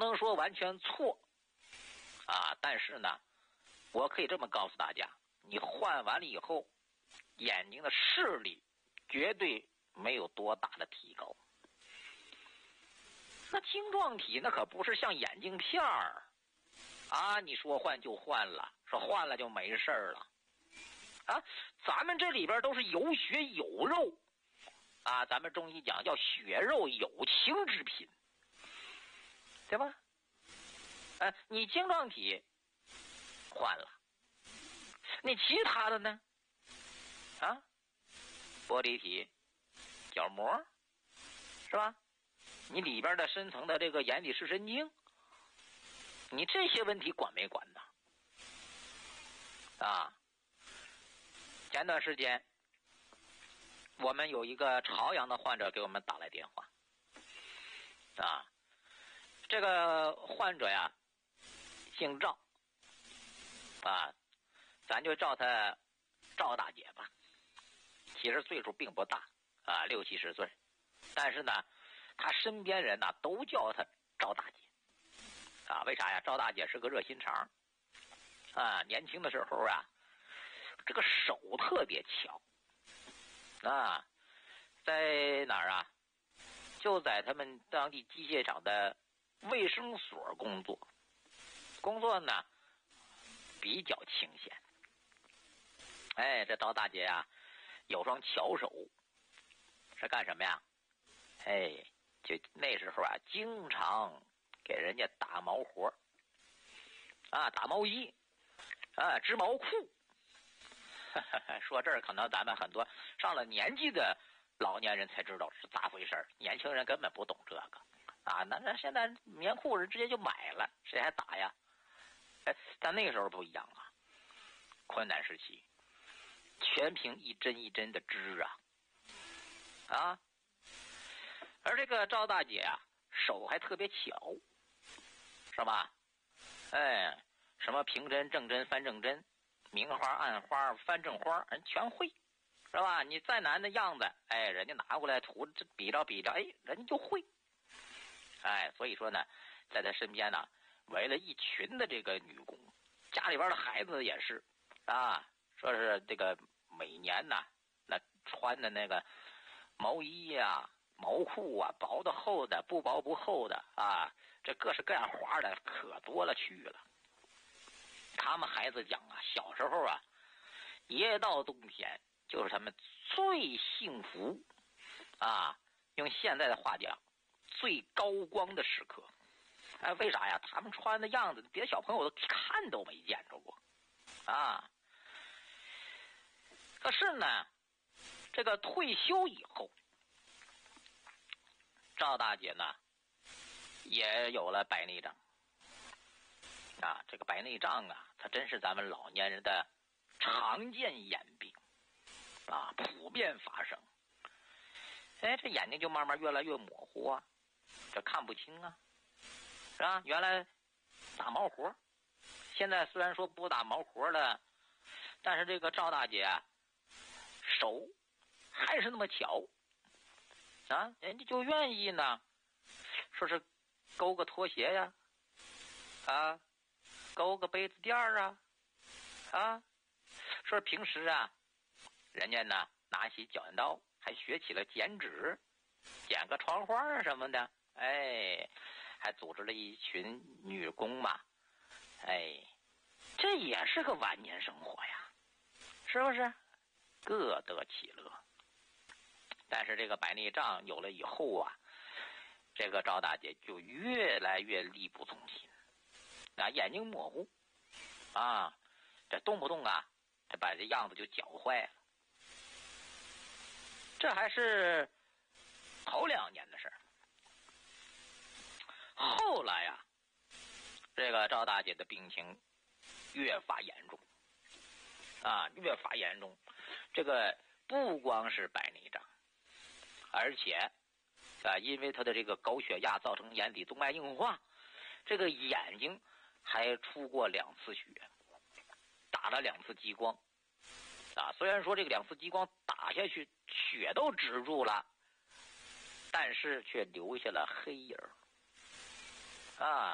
能说完全错啊，但是呢，我可以这么告诉大家，你换完了以后，眼睛的视力绝对没有多大的提高。那晶状体那可不是像眼镜片儿啊，你说换就换了，说换了就没事了啊。咱们这里边都是有血有肉啊，咱们中医讲叫血肉有情之品，对吧？你晶状体换了，你其他的呢？啊，玻璃体、角膜，是吧？你里边的深层的这个眼底视神经，你这些问题管没管呢？啊，前段时间我们有一个朝阳的患者给我们打来电话，啊，这个患者呀姓赵，啊，咱就叫他赵大姐吧。其实岁数并不大啊，60、70岁，但是呢，他身边人呢都叫他赵大姐，啊，为啥呀？赵大姐是个热心肠，啊，年轻的时候啊，这个手特别巧，啊，在哪儿啊？就在他们当地机械厂的卫生所工作，工作呢比较清闲。哎，这赵大姐啊，有双巧手，是干什么呀？哎，就那时候啊，经常给人家打毛活啊，打毛衣啊，织毛裤。说这儿可能咱们很多上了年纪的老年人才知道是咋回事，年轻人根本不懂这个啊。那现在棉裤人直接就买了，谁还打呀？哎，但那个时候不一样啊，困难时期，全凭一针一针的织啊。而这个赵大姐啊，手还特别巧，是吧？哎，什么平针、正针、翻正针，明花、暗花、翻正花，人全会，是吧？你再难的样子，哎，人家拿过来涂比照比照，哎，人家就会。哎，所以说呢，在他身边呢，围了一群的这个女工，家里边的孩子也是啊，说是这个每年呢，那穿的那个毛衣呀、毛裤啊，薄的厚的，不薄不厚的啊，这各式各样花的可多了去了。他们孩子讲啊，小时候啊，一到冬天就是他们最幸福啊，用现在的话讲，最高光的时刻。哎，为啥呀？他们穿的样子，别的小朋友都看都没见着过啊。可是呢，这个退休以后，赵大姐呢也有了白内障啊。这个白内障啊，它真是咱们老年人的常见眼病啊，普遍发生。哎，这眼睛就慢慢越来越模糊啊，这看不清啊，是吧？原来打毛活，现在虽然说不打毛活了，但是这个赵大姐啊，手还是那么巧啊，人家就愿意呢，说是勾个拖鞋呀，啊，勾个杯子垫儿啊，说平时啊，人家呢拿起剪刀，还学起了剪纸，剪个窗花啊什么的，哎，还组织了一群女工嘛，哎，这也是个晚年生活呀，是不是？各得其乐。但是这个白内障有了以后啊，这个赵大姐就越来越力不从心啊，眼睛模糊啊，这动不动啊，这把这样子就搅坏了。这还是头2年的事儿。后来呀，这个赵大姐的病情越发严重啊，越发严重。这个不光是白内障，而且啊，因为她的这个高血压造成眼底动脉硬化，这个眼睛还出过2次血，打了2次激光啊。虽然说这个2次激光打下去血都止住了，但是却留下了黑影啊。